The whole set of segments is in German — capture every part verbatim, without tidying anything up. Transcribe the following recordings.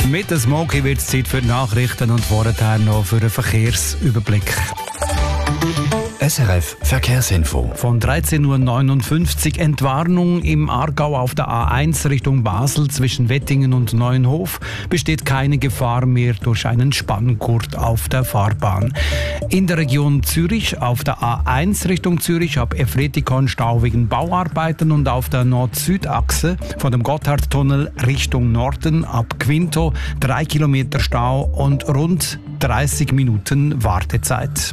Mit der Smoky wird es Zeit für die Nachrichten und vorher noch für einen Verkehrsüberblick. S R F Verkehrsinfo. Von dreizehn Uhr neunundfünfzig Entwarnung im Aargau auf der A eins Richtung Basel zwischen Wettingen und Neuenhof. Besteht keine Gefahr mehr durch einen Spanngurt auf der Fahrbahn. In der Region Zürich auf der A eins Richtung Zürich ab Efretikon Stau wegen Bauarbeiten und auf der Nord-Süd-Achse von dem Gotthardtunnel Richtung Norden ab Quinto drei Kilometer Stau und rund dreißig Minuten Wartezeit.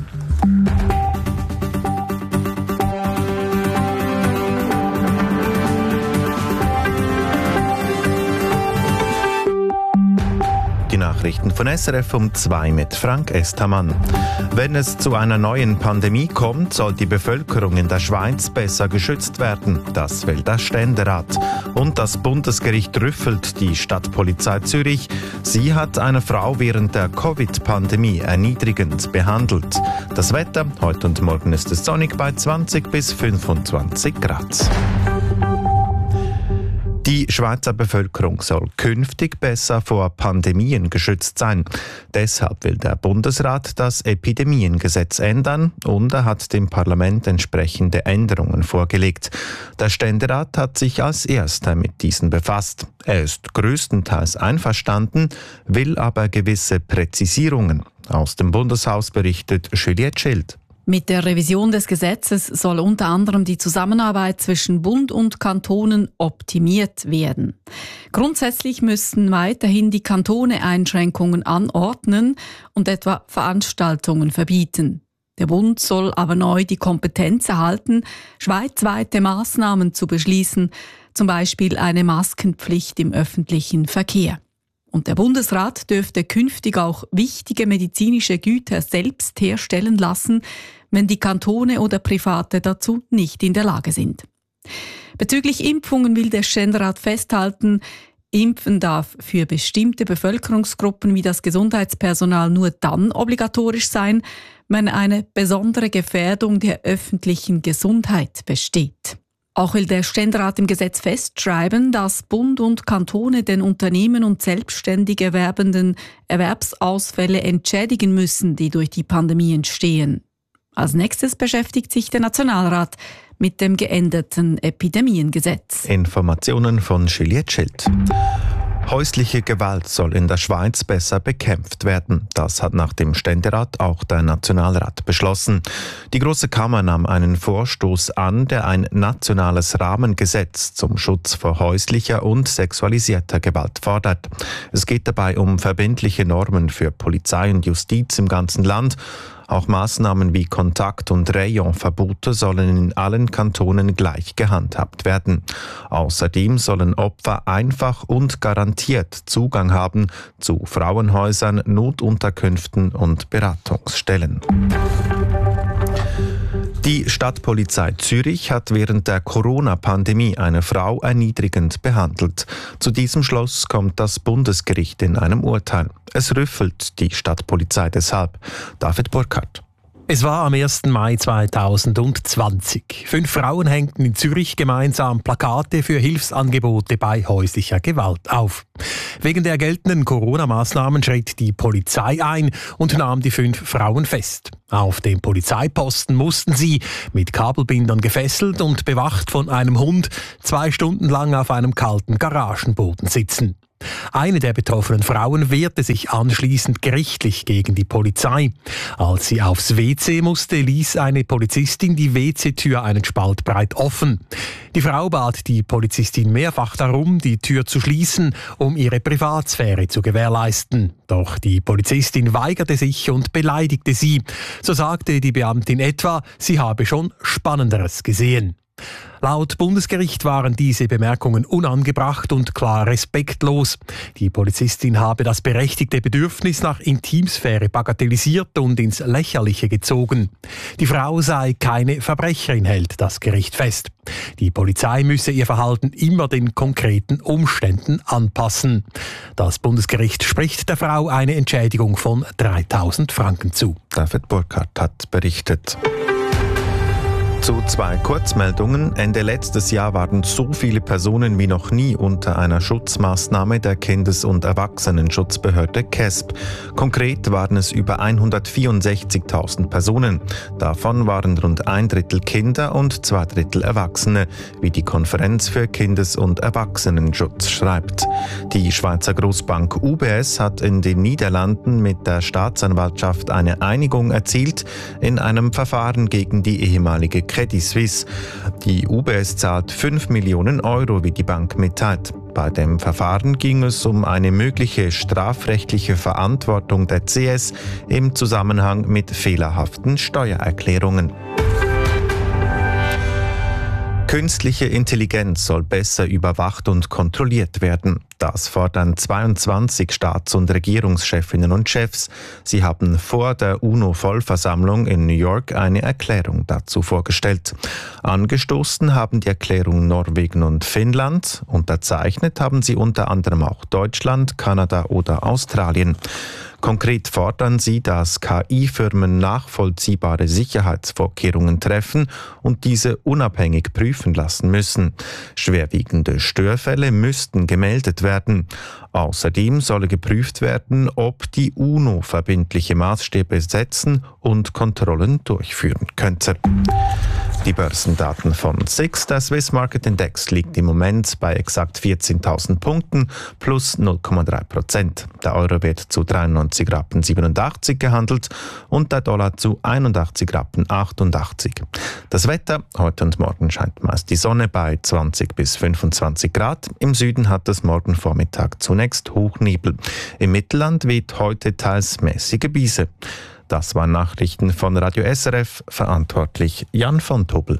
Die Nachrichten von S R F um zwei mit Frank Estamann. Wenn es zu einer neuen Pandemie kommt, soll die Bevölkerung in der Schweiz besser geschützt werden. Das will der Ständerat. Und das Bundesgericht rüffelt die Stadtpolizei Zürich. Sie hat eine Frau während der Covid-Pandemie erniedrigend behandelt. Das Wetter, heute und morgen ist es sonnig bei zwanzig bis fünfundzwanzig Grad. Die Schweizer Bevölkerung soll künftig besser vor Pandemien geschützt sein. Deshalb will der Bundesrat das Epidemiengesetz ändern und er hat dem Parlament entsprechende Änderungen vorgelegt. Der Ständerat hat sich als erster mit diesen befasst. Er ist größtenteils einverstanden, will aber gewisse Präzisierungen. Aus dem Bundeshaus berichtet Juliette Schild. Mit der Revision des Gesetzes soll unter anderem die Zusammenarbeit zwischen Bund und Kantonen optimiert werden. Grundsätzlich müssten weiterhin die Kantone Einschränkungen anordnen und etwa Veranstaltungen verbieten. Der Bund soll aber neu die Kompetenz erhalten, schweizweite Maßnahmen zu beschließen, zum Beispiel eine Maskenpflicht im öffentlichen Verkehr. Und der Bundesrat dürfte künftig auch wichtige medizinische Güter selbst herstellen lassen, wenn die Kantone oder Private dazu nicht in der Lage sind. Bezüglich Impfungen will der Ständerat festhalten, Impfen darf für bestimmte Bevölkerungsgruppen wie das Gesundheitspersonal nur dann obligatorisch sein, wenn eine besondere Gefährdung der öffentlichen Gesundheit besteht. Auch will der Ständerat im Gesetz festschreiben, dass Bund und Kantone den Unternehmen und selbstständig Erwerbenden Erwerbsausfälle entschädigen müssen, die durch die Pandemie entstehen. Als nächstes beschäftigt sich der Nationalrat mit dem geänderten Epidemiengesetz. Informationen von Juliette Schild. Häusliche Gewalt soll in der Schweiz besser bekämpft werden. Das hat nach dem Ständerat auch der Nationalrat beschlossen. Die Grosse Kammer nahm einen Vorstoß an, der ein nationales Rahmengesetz zum Schutz vor häuslicher und sexualisierter Gewalt fordert. Es geht dabei um verbindliche Normen für Polizei und Justiz im ganzen Land. Auch Maßnahmen wie Kontakt- und Rayonverbote sollen in allen Kantonen gleich gehandhabt werden. Außerdem sollen Opfer einfach und garantiert Zugang haben zu Frauenhäusern, Notunterkünften und Beratungsstellen. Die Stadtpolizei Zürich hat während der Corona-Pandemie eine Frau erniedrigend behandelt. Zu diesem Schluss kommt das Bundesgericht in einem Urteil. Es rüffelt die Stadtpolizei deshalb. David Burkhardt. Es war am ersten Mai zweitausendzwanzig. Fünf Frauen hängten in Zürich gemeinsam Plakate für Hilfsangebote bei häuslicher Gewalt auf. Wegen der geltenden Corona-Maßnahmen schritt die Polizei ein und nahm die fünf Frauen fest. Auf dem Polizeiposten mussten sie, mit Kabelbindern gefesselt und bewacht von einem Hund, zwei Stunden lang auf einem kalten Garagenboden sitzen. Eine der betroffenen Frauen wehrte sich anschließend gerichtlich gegen die Polizei. Als sie aufs W C musste, ließ eine Polizistin die W C-Tür einen Spalt breit offen. Die Frau bat die Polizistin mehrfach darum, die Tür zu schließen, um ihre Privatsphäre zu gewährleisten. Doch die Polizistin weigerte sich und beleidigte sie. So sagte die Beamtin etwa, sie habe schon Spannenderes gesehen. Laut Bundesgericht waren diese Bemerkungen unangebracht und klar respektlos. Die Polizistin habe das berechtigte Bedürfnis nach Intimsphäre bagatellisiert und ins Lächerliche gezogen. Die Frau sei keine Verbrecherin, hält das Gericht fest. Die Polizei müsse ihr Verhalten immer den konkreten Umständen anpassen. Das Bundesgericht spricht der Frau eine Entschädigung von dreitausend Franken zu. David Burkhardt hat berichtet. Zu zwei Kurzmeldungen. Ende letztes Jahr waren so viele Personen wie noch nie unter einer Schutzmaßnahme der Kindes- und Erwachsenenschutzbehörde K E S B. Konkret waren es über hundertvierundsechzigtausend Personen. Davon waren rund ein Drittel Kinder und zwei Drittel Erwachsene, wie die Konferenz für Kindes- und Erwachsenenschutz schreibt. Die Schweizer Großbank U B S hat in den Niederlanden mit der Staatsanwaltschaft eine Einigung erzielt in einem Verfahren gegen die ehemalige Credit Suisse. Die U B S zahlt fünf Millionen Euro, wie die Bank mitteilt. Bei dem Verfahren ging es um eine mögliche strafrechtliche Verantwortung der C S im Zusammenhang mit fehlerhaften Steuererklärungen. Künstliche Intelligenz soll besser überwacht und kontrolliert werden. Das fordern zweiundzwanzig Staats- und Regierungschefinnen und Chefs. Sie haben vor der UNO-Vollversammlung in New York eine Erklärung dazu vorgestellt. Angestoßen haben die Erklärung Norwegen und Finnland. Unterzeichnet haben sie unter anderem auch Deutschland, Kanada oder Australien. Konkret fordern sie, dass K I-Firmen nachvollziehbare Sicherheitsvorkehrungen treffen und diese unabhängig prüfen lassen müssen. Schwerwiegende Störfälle müssten gemeldet werden. Außerdem solle geprüft werden, ob die UNO verbindliche Maßstäbe setzen und Kontrollen durchführen könnte. Die Börsendaten von S I X, der Swiss Market Index, liegt im Moment bei exakt vierzehntausend Punkten plus null Komma drei Prozent. Der Euro wird zu dreiundneunzig Rappen siebenundachtzig gehandelt und der Dollar zu einundachtzig Rappen achtundachtzig. Das Wetter: Heute und morgen scheint meist die Sonne bei zwanzig bis fünfundzwanzig Grad. Im Süden hat es morgen Vormittag zunächst Hochnebel. Im Mittelland weht heute teils mäßige Brise. Das waren Nachrichten von Radio S R F, verantwortlich Jan von Tobel.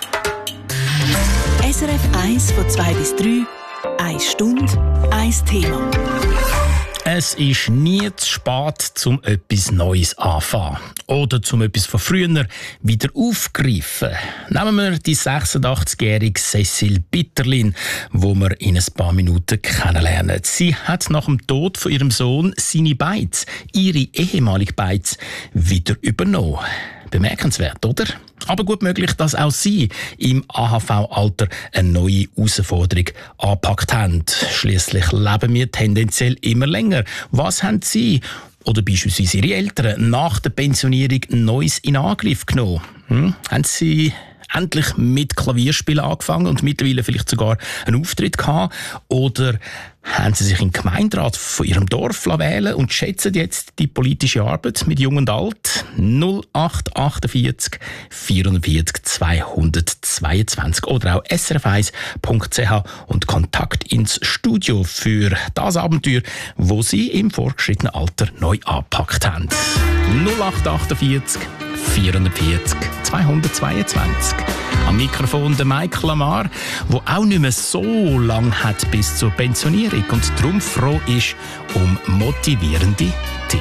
S R F eins von zwei bis drei, eine Stunde, ein Thema. Es ist nie zu spät, um etwas Neues anzufangen. Oder um etwas von früher wieder aufzugreifen. Nehmen wir die sechsundachtzigjährige Cecile Bitterlin, die wir in ein paar Minuten kennenlernen. Sie hat nach dem Tod von ihrem Sohn seine Beiz, ihre ehemalige Beiz, wieder übernommen. Bemerkenswert, oder? Aber gut möglich, dass auch Sie im A H V-Alter eine neue Herausforderung angepackt haben. Schliesslich leben wir tendenziell immer länger. Was haben Sie oder beispielsweise Ihre Eltern nach der Pensionierung Neues in Angriff genommen? Hm? Haben Sie endlich mit Klavierspielen angefangen und mittlerweile vielleicht sogar einen Auftritt gehabt? Oder haben Sie sich in den Gemeinderat von Ihrem Dorf wählen und schätzen jetzt die politische Arbeit mit Jung und Alt? null acht achtundvierzig vierundvierzig zweihundertzweiundzwanzig oder auch s r f eins punkt c h und Kontakt ins Studio für das Abenteuer, wo Sie im fortgeschrittenen Alter neu angepackt haben. null acht achtundvierzig vierundvierzig zweihundertzweiundzwanzig. Am Mikrofon der Mike Lamar, der auch nicht mehr so lange hat bis zur Pensionierung und darum froh ist um motivierende